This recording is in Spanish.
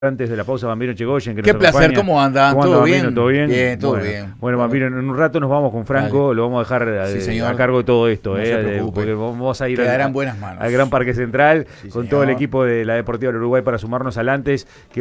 Antes de la pausa, Bambino Chegoyen, que Qué nos placer, acompaña. ¿cómo andan? ¿Cómo anda, ¿Todo Bambino? bien? ¿Todo bien? Bien, todo bueno, bien. Bueno, Bambino, en un rato nos vamos con Franco, Dale. lo vamos a dejar Sí, señor. a cargo de todo esto, No se preocupe. porque vamos a ir Quedará en buenas manos. al Gran Parque Central Sí, con señor. todo el equipo de la Deportiva del Uruguay para sumarnos al antes. Que